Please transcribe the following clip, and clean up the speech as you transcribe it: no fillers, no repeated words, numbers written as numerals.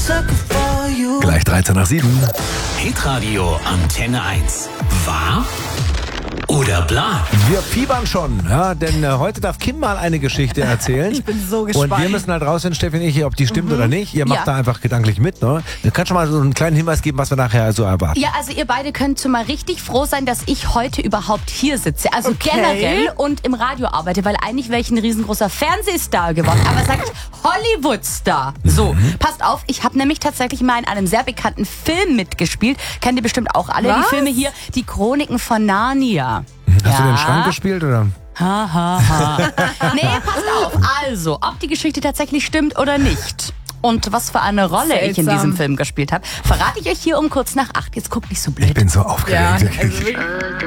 Gleich 13 nach 7. Hitradio Antenne 1. Wahr oder bla? Wir fiebern schon, ja, denn heute darf Kim mal eine Geschichte erzählen. Ich bin so gespannt. Und wir müssen halt rausfinden, Steffi und ich, ob die stimmt oder nicht. Ihr macht Ja. da einfach gedanklich mit, ne? Du kannst schon mal so einen kleinen Hinweis geben, was wir nachher so erwarten. Ja, also ihr beide könnt schon mal richtig froh sein, dass ich heute überhaupt hier sitze. Also Okay. generell und im Radio arbeite, weil eigentlich wäre ich ein riesengroßer Fernsehstar geworden. Aber sag ich Hollywood-Star. So, passt auf, ich habe nämlich tatsächlich mal in einem sehr bekannten Film mitgespielt. Kennt ihr bestimmt auch alle, Was? die Filme hier. Die Chroniken von Narnia. Hast du den Schrank gespielt, oder? Ha, ha, ha. Nee, passt auf. Also, ob die Geschichte tatsächlich stimmt oder nicht. Und was für eine Rolle ich in Seltsam. diesem Film gespielt habe, verrate ich euch hier um kurz nach 8. Jetzt guckt nicht so blöd. Ich bin so aufgeregt. Ja, also wirklich.